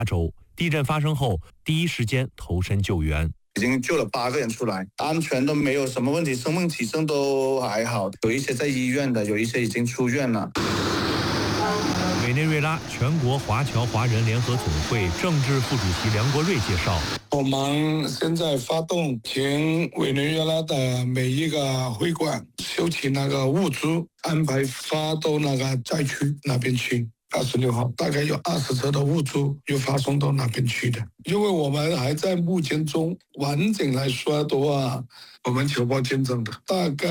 州。地震发生后，第一时间投身救援。 已经救了8个人出来，安全都没有什么问题，生命体征都还好，有一些在医院的，有一些已经出院了。 委内瑞拉全国华侨华人联合总会政治副主席梁国瑞介绍， 我们现在发动请委内瑞拉的每一个会馆收起那个物资，安排发到那个灾区那边去。26号大概有20车的物资又发送到那边去的，因为我们还在目前中，完整来说的话，我们求报见证的大概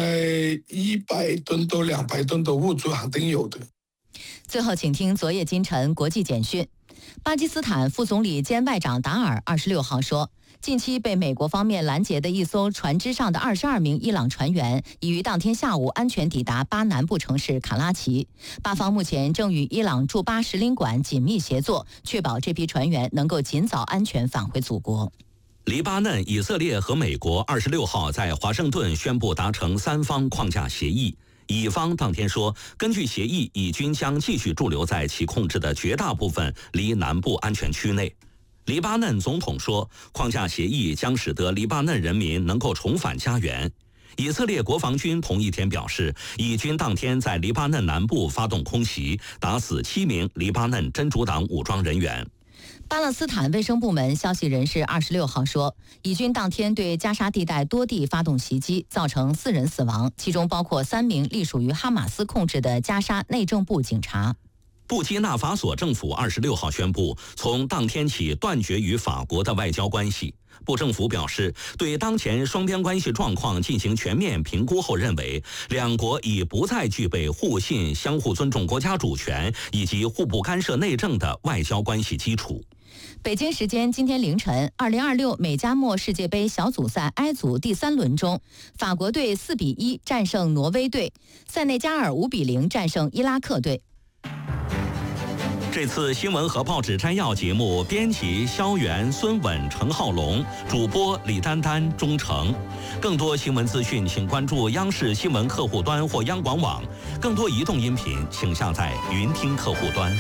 100吨到200吨的物资肯定有的。 最后，请听昨夜今晨国际简讯。巴基斯坦副总理兼外长达尔26号说，近期被美国方面拦截的一艘船只上的22名伊朗船员已于当天下午安全抵达巴南部城市卡拉奇。巴方目前正与伊朗驻巴使领馆紧密协作，确保这批船员能够尽早安全返回祖国。 黎巴嫩、以色列和美国26号在华盛顿宣布达成3方框架协议。以方当天说，根据协议，以军将继续驻留在其控制的绝大部分离南部安全区内。黎巴嫩总统说，框架协议将使得黎巴嫩人民能够重返家园。以色列国防军同一天表示，以军当天在黎巴嫩南部发动空袭，打死7名黎巴嫩真主党武装人员。 巴勒斯坦卫生部门消息人士26号说，以军当天对加沙地带多地发动袭击，造成4人死亡，其中包括3名隶属于哈马斯控制的加沙内政部警察。 布基纳法索政府26号宣布，从当天起断绝与法国的外交关系。布政府表示，对当前双边关系状况进行全面评估后，认为两国已不再具备互信、相互尊重国家主权以及互不干涉内政的外交关系基础。 北京时间今天凌晨，2026美加墨世界杯小组赛 I 组第3轮中，法国队4-1战胜挪威队，塞内加尔5-0战胜伊拉克队。 这次新闻和报纸摘要节目，编辑肖元、孙稳、程浩龙，主播李丹丹、钟诚。更多新闻资讯，请关注央视新闻客户端或央广网。更多移动音频，请下载云听客户端。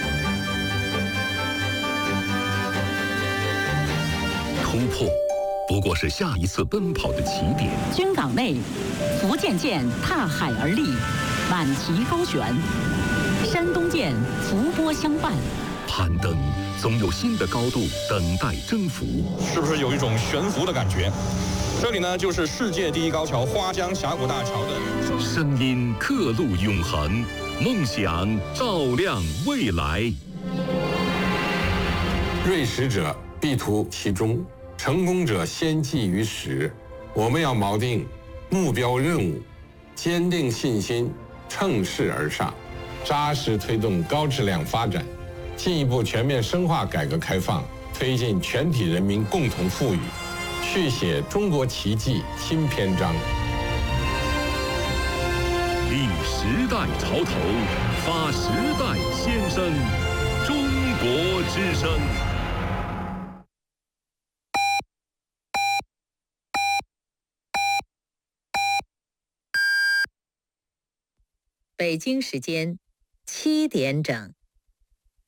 突破不过是下一次奔跑的起点。 军港内，福建舰踏海而立，满旗高悬；山东舰伏波相伴。 攀登总有新的高度等待征服， 是不是有一种悬浮的感觉？这里呢，就是世界第一高桥花江峡谷大桥的声音刻录永恒，梦想照亮未来。 锐识者必图其中，成功者先记于始。我们要锚定目标任务，坚定信心，乘势而上，扎实推动高质量发展，进一步全面深化改革开放，推进全体人民共同富裕，续写中国奇迹新篇章。 立时代潮头，发时代先声，中国之声。 北京时间7点整。